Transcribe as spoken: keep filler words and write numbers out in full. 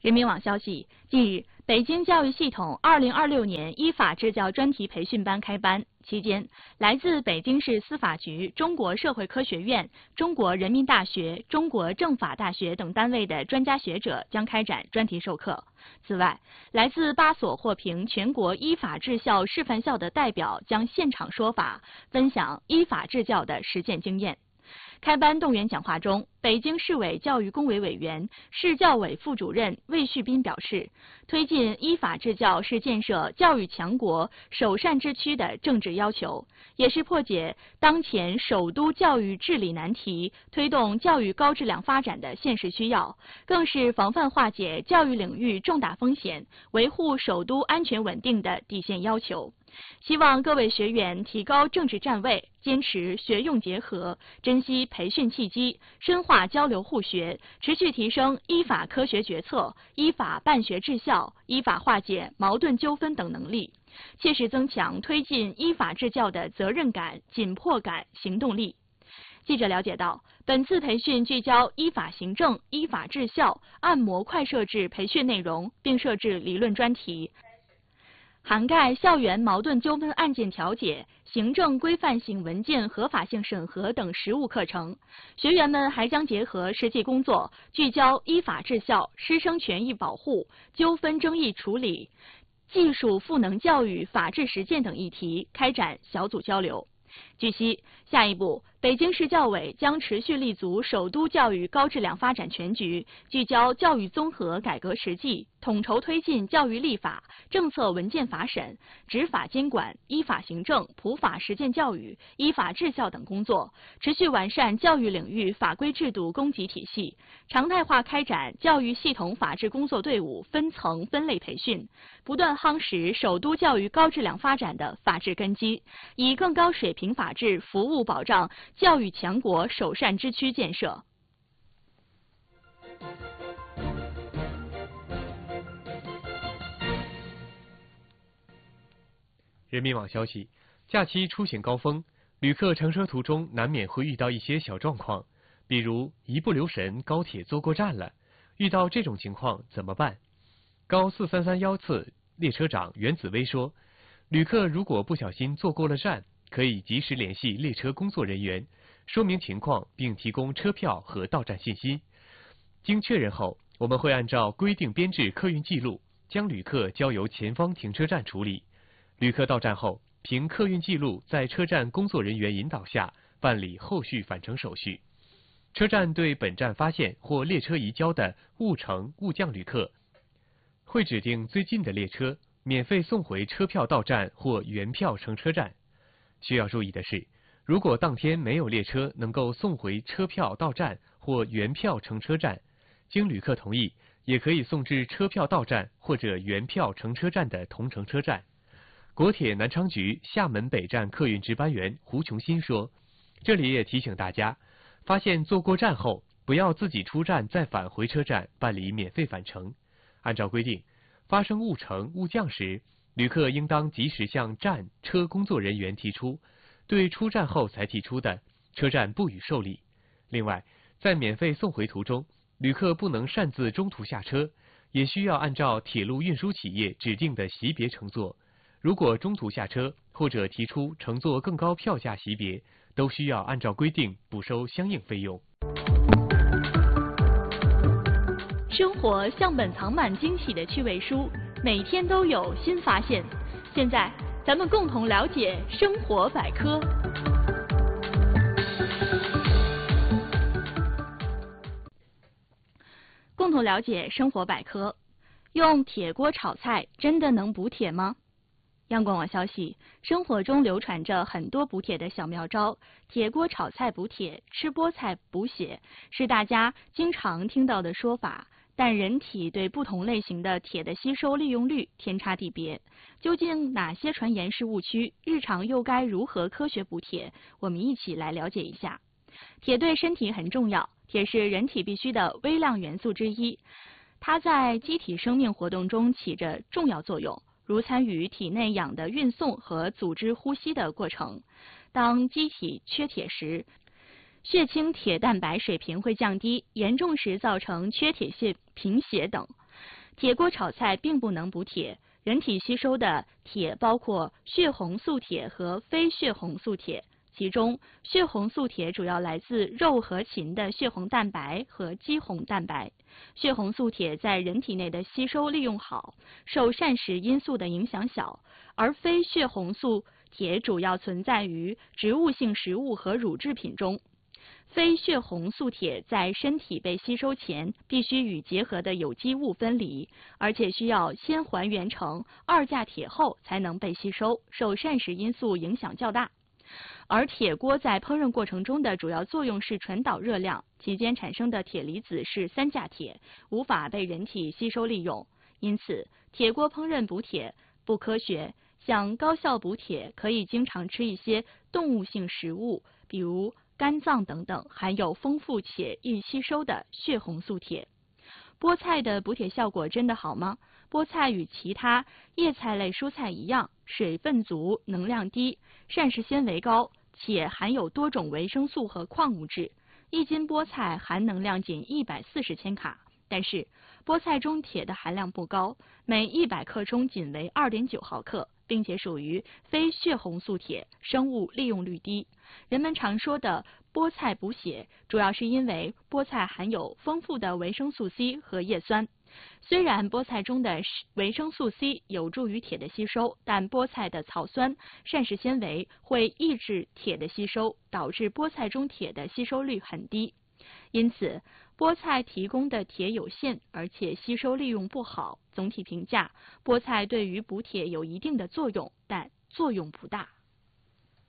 人民网消息，近日，北京教育系统二零二六年依法治教专题培训班开班。期间，来自北京市司法局、中国社会科学院、中国人民大学、中国政法大学等单位的专家学者将开展专题授课。此外，来自八所获评全国依法治校示范校的代表将现场说法，分享依法治教的实践经验。开班动员讲话中，北京市委教育工委委员、市教委副主任魏旭斌表示，推进依法治教是建设教育强国、首善之区的政治要求，也是破解当前首都教育治理难题、推动教育高质量发展的现实需要，更是防范化解教育领域重大风险、维护首都安全稳定的底线要求。希望各位学员提高政治站位，坚持学用结合，珍惜培训契机，深化交流互学，持续提升依法科学决策、依法办学治校、依法化解矛盾纠纷等能力，切实增强推进依法治教的责任感、紧迫感、行动力。记者了解到，本次培训聚焦依法行政、依法治校，按模块设置培训内容，并设置理论专题，涵盖校园矛盾纠纷案件调解、行政规范性文件合法性审核等实务课程。学员们还将结合实际工作，聚焦依法治校、师生权益保护、纠纷争议处理、技术赋能教育、法治实践等议题，开展小组交流。据悉，下一步，北京市教委将持续立足首都教育高质量发展全局，聚焦教育综合改革实际，统筹推进教育立法、政策文件法审、执法监管、依法行政、普法实践教育、依法治校等工作，持续完善教育领域法规制度供给体系，常态化开展教育系统法治工作队伍分层分类培训，不断夯实首都教育高质量发展的法治根基，以更高水平法治服务保障教育强国首善之区建设。 人民网消息，假期出行高峰，旅客乘车途中难免会遇到一些小状况，比如一不留神高铁坐过站了，遇到这种情况怎么办？高四三三幺次列车长袁紫薇说，旅客如果不小心坐过了站，可以及时联系列车工作人员，说明情况并提供车票和到站信息。经确认后，我们会按照规定编制客运记录，将旅客交由前方停车站处理。旅客到站后，凭客运记录在车站工作人员引导下办理后续返程手续。车站对本站发现或列车移交的误乘误降旅客，会指定最近的列车，免费送回车票到站或原票乘车站。需要注意的是，如果当天没有列车能够送回车票到站或原票乘车站，经旅客同意，也可以送至车票到站或者原票乘车站的同乘车站。国铁南昌局厦门北站客运值班员胡琼新说，这里也提醒大家，发现坐过站后，不要自己出站再返回车站办理免费返程。按照规定，发生误乘误降时，旅客应当及时向站车工作人员提出，对出站后才提出的，车站不予受理。另外，在免费送回途中，旅客不能擅自中途下车，也需要按照铁路运输企业指定的席别乘坐。如果中途下车或者提出乘坐更高票价席别，都需要按照规定补收相应费用。 生活像本藏满惊喜的趣味书，每天都有新发现。现在，咱们共同了解生活百科。共同了解生活百科。用铁锅炒菜真的能补铁吗？央广网消息，生活中流传着很多补铁的小妙招，铁锅炒菜补铁，吃菠菜补血，是大家经常听到的说法。但人体对不同类型的铁的吸收利用率天差地别，究竟哪些传言是误区？日常又该如何科学补铁？我们一起来了解一下。铁对身体很重要，铁是人体必需的微量元素之一，它在机体生命活动中起着重要作用，如参与体内氧的运送和组织呼吸的过程。当机体缺铁时，血清铁蛋白水平会降低，严重时造成缺铁性贫血等。 铁锅炒菜并不能补铁，人体吸收的铁包括血红素铁和非血红素铁。其中，血红素铁主要来自肉和禽的血红蛋白和肌红蛋白。血红素铁在人体内的吸收利用好，受膳食因素的影响小，而非血红素铁主要存在于植物性食物和乳制品中。非血红素铁在身体被吸收前，必须与结合的有机物分离，而且需要先还原成二价铁后才能被吸收，受膳食因素影响较大。而铁锅在烹饪过程中的主要作用是传导热量，其间产生的铁离子是三价铁，无法被人体吸收利用。因此，铁锅烹饪补铁不科学。想高效补铁，可以经常吃一些动物性食物，比如肝脏等等，含有丰富且易吸收的血红素铁。菠菜的补铁效果真的好吗？菠菜与其他叶菜类蔬菜一样，水分足，能量低，膳食纤维高，且含有多种维生素和矿物质。一斤菠菜含能量仅一百四十千卡，但是菠菜中铁的含量不高，每一百克中仅为 二点九毫克，并且属于非血红素铁，生物利用率低。人们常说的菠菜补血，主要是因为菠菜含有丰富的维生素 C 和叶酸。虽然菠菜中的维生素 C 有助于铁的吸收，但菠菜的草酸、膳食纤维会抑制铁的吸收，导致菠菜中铁的吸收率很低。因此，菠菜提供的铁有限，而且吸收利用不好。总体评价，菠菜对于补铁有一定的作用，但作用不大。